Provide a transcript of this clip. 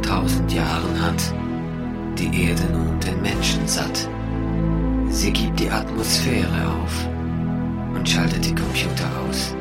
1000 Jahren hat die Erde nun den Menschen satt. Sie gibt die Atmosphäre auf und schaltet die Computer aus.